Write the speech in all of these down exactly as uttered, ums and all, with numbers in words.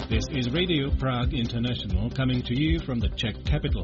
This is Radio Prague International coming to you from the Czech capital.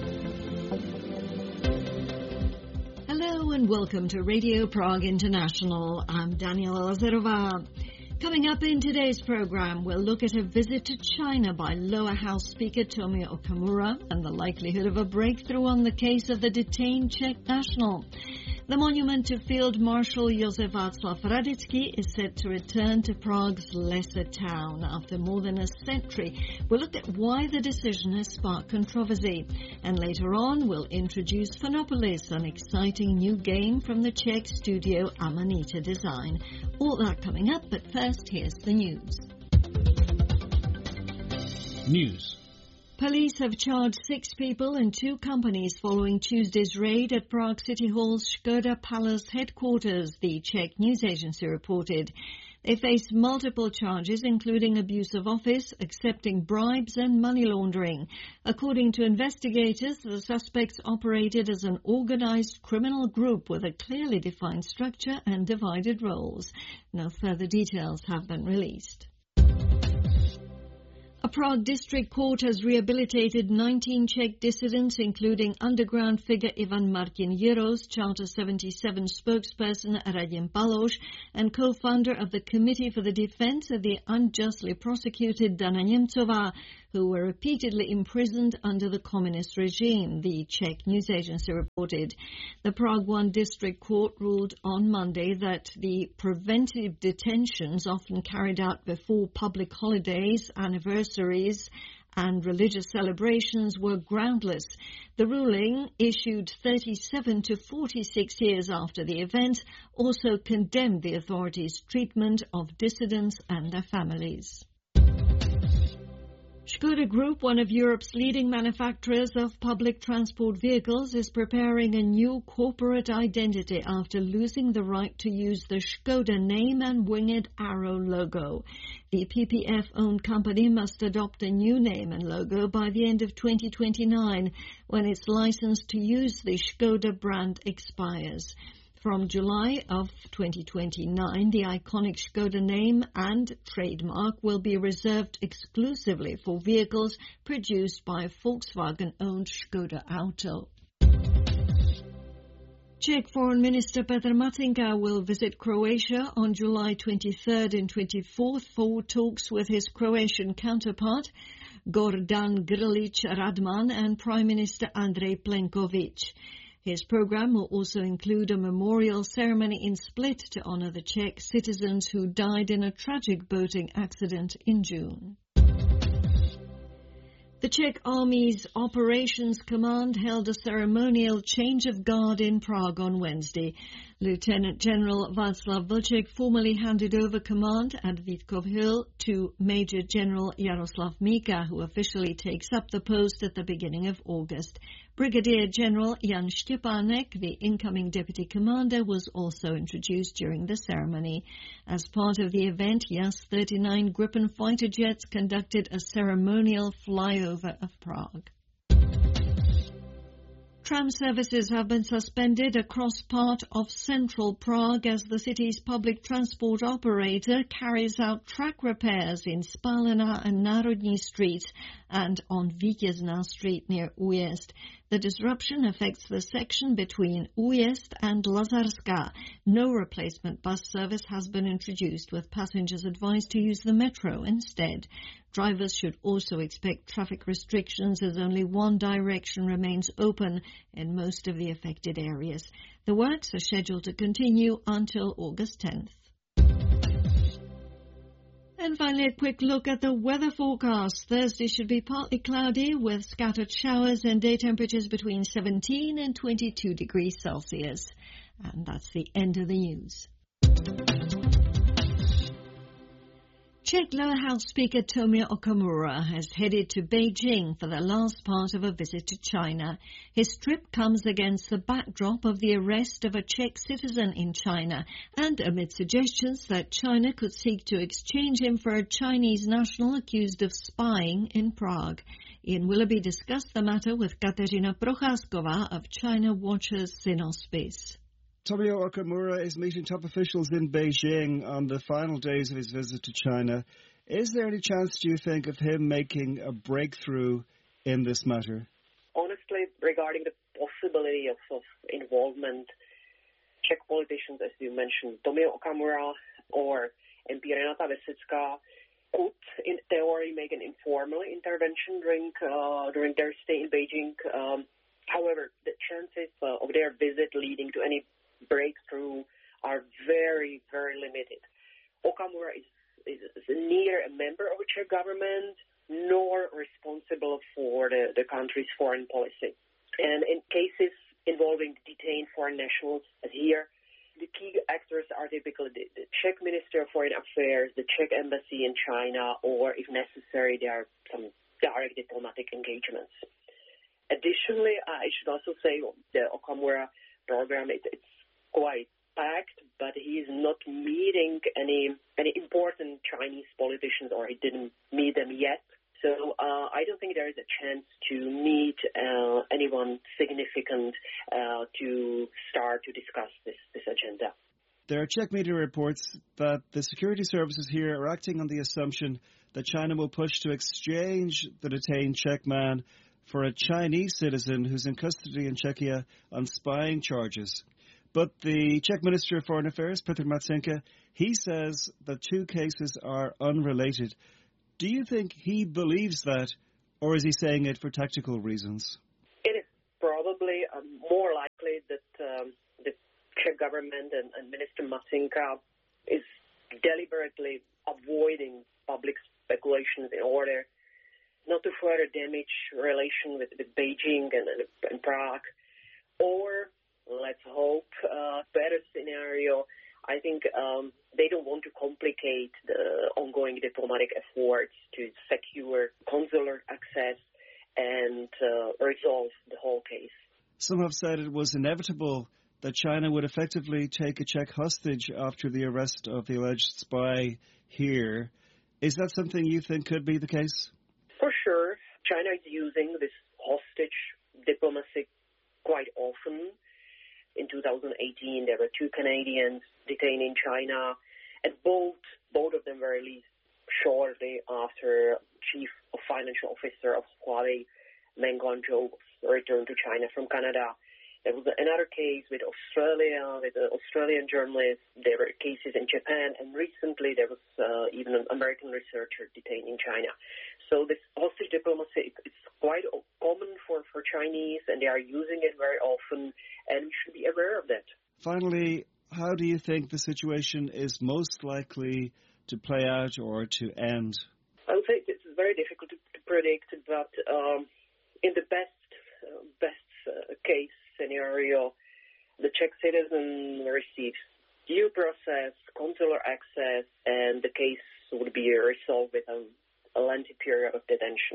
Hello and welcome to Radio Prague International. I'm Daniela Lazarova. Coming up in today's program, we'll look at a visit to China by Lower House Speaker Tomio Okamura and the likelihood of a breakthrough on the case of the detained Czech national. The monument to Field Marshal Josef Václav Radický is set to return to Prague's lesser town after more than a century. We'll look at why the decision has sparked controversy. And later on, we'll introduce Phonopolis, an exciting new game from the Czech studio Amanita Design. All that coming up, but first, here's the news. News. Police have charged six people and two companies following Tuesday's raid at Prague City Hall's Škoda Palace headquarters, the Czech news agency reported. They face multiple charges, including abuse of office, accepting bribes and money laundering. According to investigators, the suspects operated as an organized criminal group with a clearly defined structure and divided roles. No further details have been released. A Prague district court has rehabilitated nineteen Czech dissidents, including underground figure Ivan Martin Jiros, Charter seventy-seven spokesperson Radim Baloš, and co-founder of the Committee for the Defense of the Unjustly Prosecuted Dana Němcová, who were repeatedly imprisoned under the communist regime, the Czech news agency reported. The Prague One District Court ruled on Monday that the preventive detentions often carried out before public holidays, anniversaries, and religious celebrations were groundless. The ruling, issued thirty-seven to forty-six years after the event, also condemned the authorities' treatment of dissidents and their families. Škoda Group, one of Europe's leading manufacturers of public transport vehicles, is preparing a new corporate identity after losing the right to use the Škoda name and winged arrow logo. The P P F-owned company must adopt a new name and logo by the end of twenty twenty-nine, when its license to use the Škoda brand expires. From July of twenty twenty-nine, the iconic Škoda name and trademark will be reserved exclusively for vehicles produced by Volkswagen-owned Škoda Auto. Czech Foreign Minister Petr Matinka will visit Croatia on July twenty-third and twenty-fourth for talks with his Croatian counterpart, Gordan Grlić Radman, and Prime Minister Andrej Plenković. His program will also include a memorial ceremony in Split to honor the Czech citizens who died in a tragic boating accident in June. The Czech Army's Operations Command held a ceremonial change of guard in Prague on Wednesday. Lieutenant General Václav Vlček formally handed over command at Vítkov Hill to Major General Jaroslav Mika, who officially takes up the post at the beginning of August. Brigadier General Jan Štěpánek, the incoming deputy commander, was also introduced during the ceremony. As part of the event, Jas thirty-nine Gripen fighter jets conducted a ceremonial flyover of Prague. Tram services have been suspended across part of central Prague as the city's public transport operator carries out track repairs in Spálená and Národní streets and on Vítězná Street near Újezd. The disruption affects the section between Újezd and Lazarská. No replacement bus service has been introduced, with passengers advised to use the metro instead. Drivers should also expect traffic restrictions as only one direction remains open in most of the affected areas. The works are scheduled to continue until August tenth. And finally, a quick look at the weather forecast. Thursday should be partly cloudy with scattered showers and day temperatures between seventeen and twenty-two degrees Celsius. And that's the end of the news. Czech Lower House Speaker Tomio Okamura has headed to Beijing for the last part of a visit to China. His trip comes against the backdrop of the arrest of a Czech citizen in China and amid suggestions that China could seek to exchange him for a Chinese national accused of spying in Prague. Ian Willoughby discussed the matter with Kateřina Procházková of China Watchers Synospis. Tomio Okamura is meeting top officials in Beijing on the final days of his visit to China. Is there any chance, do you think, of him making a breakthrough in this matter? Honestly, regarding the possibility of, of involvement, Czech politicians, as you mentioned, Tomio Okamura or M P Renata Vesická, could, in theory, make an informal intervention during uh, during their stay in Beijing. Um, however, the chances uh, of their visit leading to any breakthrough are very, very limited. Okamura is, is, is neither a member of the Czech government nor responsible for the, the country's foreign policy. And in cases involving detained foreign nationals, as here, the key actors are typically the, the Czech Minister of Foreign Affairs, the Czech Embassy in China, or, if necessary, there are some direct diplomatic engagements. Additionally, I should also say the Okamura program, it, it's quite packed, but he is not meeting any any important Chinese politicians, or he didn't meet them yet. So uh, I don't think there is a chance to meet uh, anyone significant uh, to start to discuss this, this agenda. There are Czech media reports that the security services here are acting on the assumption that China will push to exchange the detained Czech man for a Chinese citizen who's in custody in Czechia on spying charges. But the Czech Minister of Foreign Affairs, Petr Matsenka, he says the two cases are unrelated. Do you think he believes that, or is he saying it for tactical reasons? It is probably uh, more likely that um, the Czech government and, and Minister Matsenka is deliberately avoiding public speculations in order not to further damage relations with, with Beijing and, and, and Prague. Or, let's hope, uh, better scenario, I think um, they don't want to complicate the ongoing diplomatic efforts to secure consular access and uh, resolve the whole case. Some have said it was inevitable that China would effectively take a Czech hostage after the arrest of the alleged spy here. Is that something you think could be the case? For sure. China is using this hostage diplomacy quite often. In two thousand eighteen, there were two Canadians detained in China, and both both of them were released shortly after Chief Financial Officer of Huawei, Meng Wanzhou, returned to China from Canada. There was another case with Australia, with an Australian journalist. There were cases in Japan, and recently there was uh, even an American researcher detained in China. So this hostage diplomacy, it's quite common for, for Chinese, and they are using it very often, and we should be aware of that. Finally, how do you think the situation is most likely to play out or to end? I would say it's very difficult to, to predict, but um, in the best uh, best uh, case scenario, the Czech citizen receives due process, consular access, and the case would be resolved within a lengthy period of detention.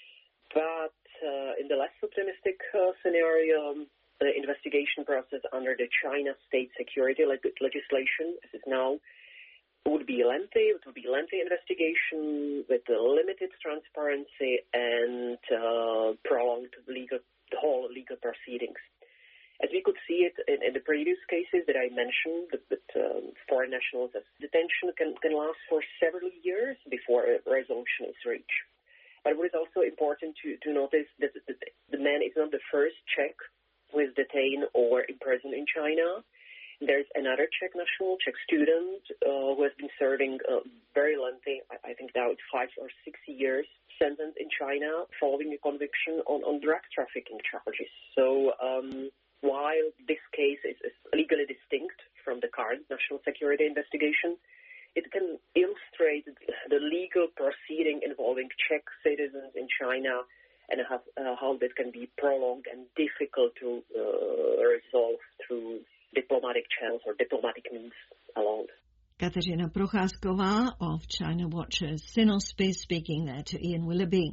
But uh, in the less optimistic uh, scenario, the investigation process under the China state security leg- legislation, as is now, would be lengthy. It would be lengthy investigation with limited transparency and uh, prolonged legal, the whole legal proceedings. As we could see it in, in the previous cases that I mentioned, that, that um, foreign nationals' detention can, can last for several years before a resolution is reached. But what is also important to, to notice that the, the man is not the first Czech who is detained or imprisoned in China. There's another Czech national, Czech student, uh, who has been serving a very lengthy, I, I think now it's five or six years, sentence in China following a conviction on, on drug trafficking charges. So um, while this case is, is legally distinct from the current national security investigation, it can illustrate the legal proceeding involving Czech citizens in China and how, uh, how that can be prolonged and difficult to uh, resolve through diplomatic channels or diplomatic means alone. Kateřina Procházková of China Watchers Sinospi speaking there to Ian Willoughby.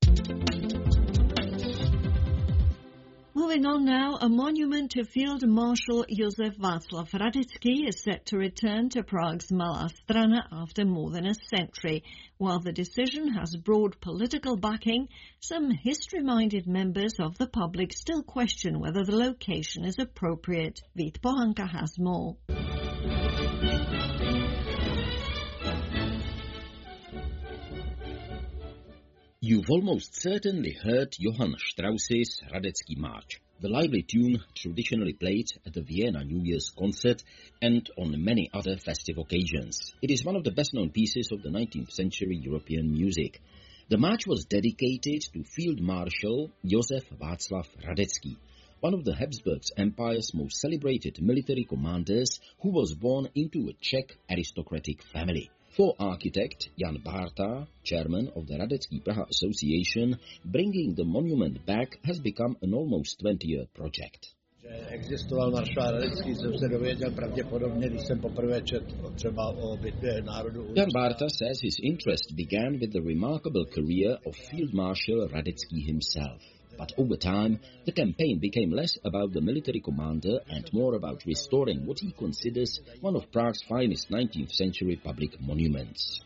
Moving on now, a monument to Field Marshal Josef Václav Radecký is set to return to Prague's Malá Strana after more than a century. While the decision has broad political backing, some history-minded members of the public still question whether the location is appropriate. Vít Pohanka has more. You've almost certainly heard Johann Strauss's Radetzky March, the lively tune traditionally played at the Vienna New Year's concert and on many other festive occasions. It is one of the best-known pieces of the nineteenth century European music. The march was dedicated to Field Marshal Josef Václav Radetzky, one of the Habsburg Empire's most celebrated military commanders who was born into a Czech aristocratic family. For architect Jan Bárta, chairman of the Radetzky Praha Association, bringing the monument back has become an almost twenty-year project. Existoval maršál Radecký, jsem se dověděl pravděpodobně, když jsem poprvé četl třeba o bitvě národů. Jan Bárta says his interest began with the remarkable career of Field Marshal Radetzky himself. But over time, the campaign became less about the military commander and more about restoring what he considers one of Prague's finest nineteenth century public monuments.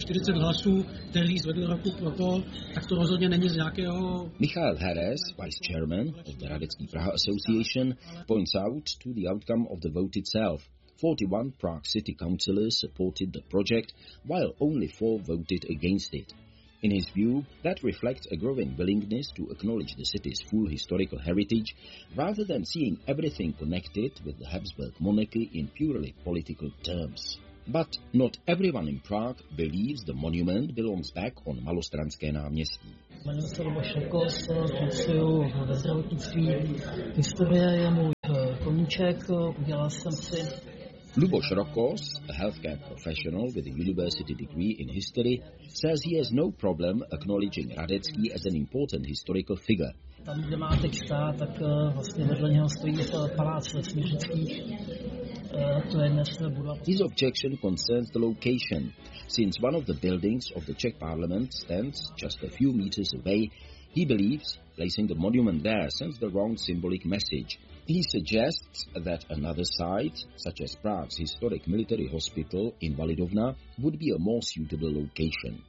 Michal Heres, vice chairman of the Radetzky Praha Association, points out to the outcome of the vote itself. forty-one Prague city councillors supported the project, while only four voted against it. In his view, that reflects a growing willingness to acknowledge the city's full historical heritage, rather than seeing everything connected with the Habsburg monarchy in purely political terms. But not everyone in Prague believes the monument belongs back on Malostranské náměstí. Jmenuji se Luboš Rokos, pracuji ve zdravotnictví. Historie je můj koníček, udělal jsem si. Luboš Rokos, a healthcare professional with a university degree in history, says he has no problem acknowledging Radetzky as an important historical figure. Tam, kde má teď stát, tak vlastně vedle něho stojí palác Svěřických. To je dnes budova. His objection concerns the location. Since one of the buildings of the Czech parliament stands just a few meters away, he believes placing the monument there sends the wrong symbolic message. He suggests that another site, such as Prague's historic military hospital in Validovna, would be a more suitable location.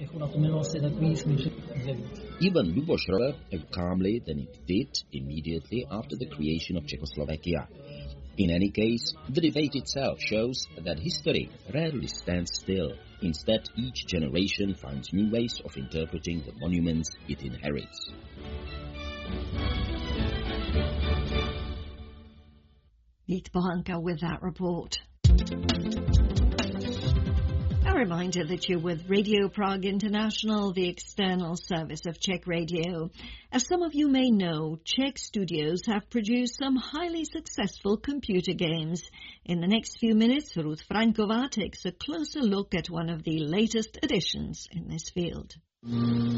Even Luboš reacted calmly than it did immediately after the creation of Czechoslovakia. In any case, the debate itself shows that history rarely stands still. Instead, each generation finds new ways of interpreting the monuments it inherits. Vít Pohanka with that report. A reminder that you're with Radio Prague International, the external service of Czech Radio. As some of you may know, Czech studios have produced some highly successful computer games. In the next few minutes, Ruth Franková takes a closer look at one of the latest additions in this field.